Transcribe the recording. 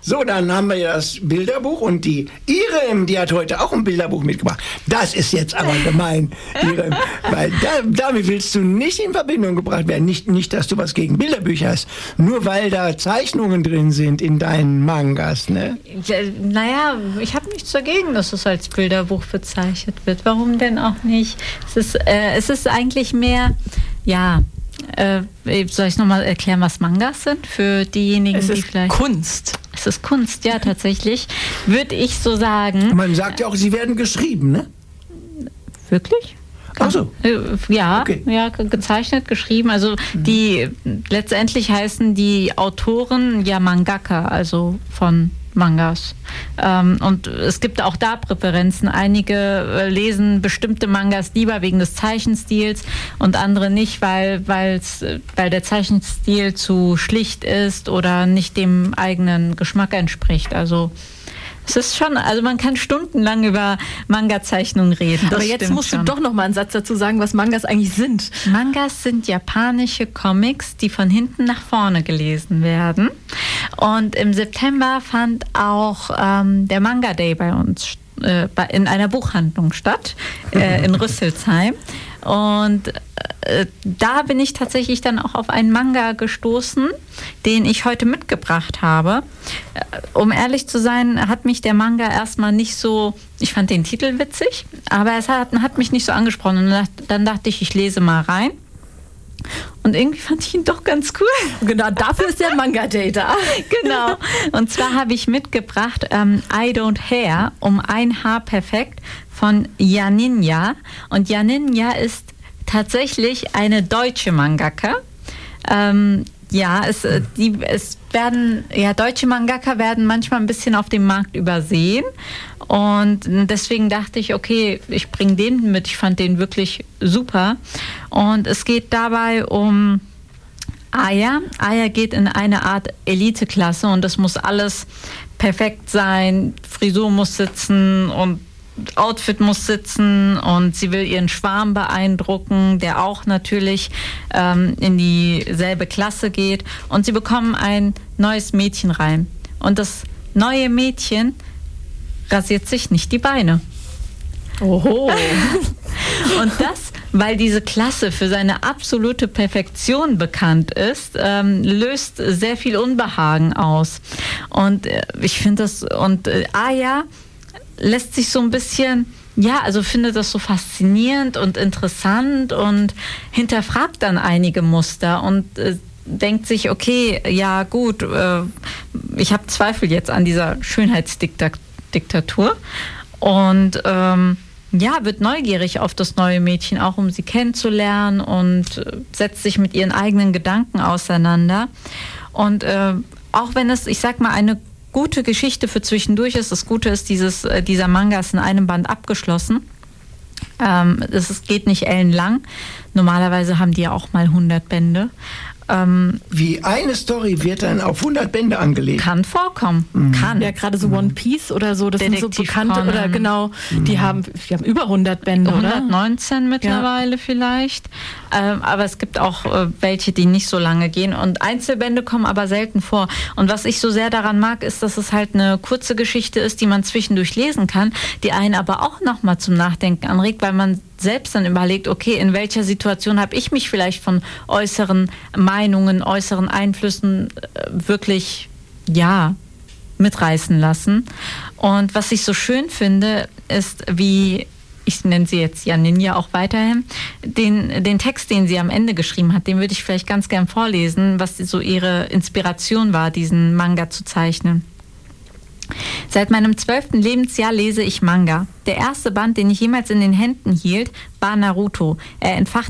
So, dann haben wir ja das Bilderbuch und die Irem, die hat heute auch ein Bilderbuch mitgebracht. Das ist jetzt aber gemein, Irem, weil damit willst du nicht in Verbindung gebracht werden. Nicht, dass du was gegen Bilderbücher hast, nur weil da Zeichnungen drin sind in deinen Mangas, ne? Naja, ich habe nichts dagegen, dass es als Bilderbuch bezeichnet wird. Warum denn auch nicht? Es ist eigentlich mehr, ja... soll ich nochmal erklären, was Mangas sind? Für diejenigen, die vielleicht... Kunst. Es ist Kunst, ja, tatsächlich. Würde ich so sagen. Man sagt ja auch, sie werden geschrieben, ne? Wirklich? Ach so. Ja, okay. Ja, gezeichnet, geschrieben. Also letztendlich heißen die Autoren ja Mangaka, also von Mangas. Und es gibt auch da Präferenzen. Einige lesen bestimmte Mangas lieber wegen des Zeichenstils und andere nicht, weil der Zeichenstil zu schlicht ist oder nicht dem eigenen Geschmack entspricht. Also es ist schon, also man kann stundenlang über Manga-Zeichnungen reden. Aber jetzt musst du doch noch mal einen Satz dazu sagen, was Mangas eigentlich sind. Mangas sind japanische Comics, die von hinten nach vorne gelesen werden. Und im September fand auch der Manga Day bei uns in einer Buchhandlung statt, in Rüsselsheim. Und da bin ich tatsächlich dann auch auf einen Manga gestoßen, den ich heute mitgebracht habe. Um ehrlich zu sein, hat mich der Manga erstmal nicht so, ich fand den Titel witzig, aber es hat mich nicht so angesprochen. Und dann dachte ich lese mal rein. Und irgendwie fand ich ihn doch ganz cool. Genau, dafür ist der Manga Day da. Genau. Und zwar habe ich mitgebracht I Don't Hair, um ein Haar perfekt, von Janinja. Und Janinja ist tatsächlich eine deutsche Mangaka. Deutsche Mangaka werden manchmal ein bisschen auf dem Markt übersehen. Und deswegen dachte ich, okay, ich bringe den mit. Ich fand den wirklich super. Und es geht dabei um Aya. Aya geht in eine Art Eliteklasse und das muss alles perfekt sein. Frisur muss sitzen und Outfit muss sitzen und sie will ihren Schwarm beeindrucken, der auch natürlich in dieselbe Klasse geht. Und sie bekommen ein neues Mädchen rein. Und das neue Mädchen rasiert sich nicht die Beine. Oho. Und das, weil diese Klasse für seine absolute Perfektion bekannt ist, löst sehr viel Unbehagen aus. Und ich finde das, und Aya lässt sich so ein bisschen, findet das so faszinierend und interessant und hinterfragt dann einige Muster und denkt sich, okay, ja gut, ich habe Zweifel jetzt an dieser Schönheitsdiktatur und wird neugierig auf das neue Mädchen, auch um sie kennenzulernen und setzt sich mit ihren eigenen Gedanken auseinander. Und auch wenn es, ich sag mal, eine gute Geschichte für zwischendurch ist. Das Gute ist, dieser Manga ist in einem Band abgeschlossen. Es geht nicht ellenlang. Normalerweise haben die ja auch mal 100 Bände. Wie eine Story wird dann auf 100 Bände angelegt. Kann vorkommen. Kann. Ja, gerade so One Piece oder so, das sind so bekannte, Conan. Oder genau, die haben über 100 Bände, 119 oder? mittlerweile vielleicht. Aber es gibt auch welche, die nicht so lange gehen. Und Einzelbände kommen aber selten vor. Und was ich so sehr daran mag, ist, dass es halt eine kurze Geschichte ist, die man zwischendurch lesen kann, die einen aber auch nochmal zum Nachdenken anregt, weil man selbst dann überlegt, okay, in welcher Situation habe ich mich vielleicht von äußeren Meinungen, äußeren Einflüssen wirklich, mitreißen lassen. Und was ich so schön finde, ist, wie, ich nenne sie jetzt Janinja auch weiterhin, den Text, den sie am Ende geschrieben hat, den würde ich vielleicht ganz gern vorlesen, was so ihre Inspiration war, diesen Manga zu zeichnen. Seit meinem 12. Lebensjahr lese ich Manga. Der erste Band, den ich jemals in den Händen hielt, war Naruto. Er entfacht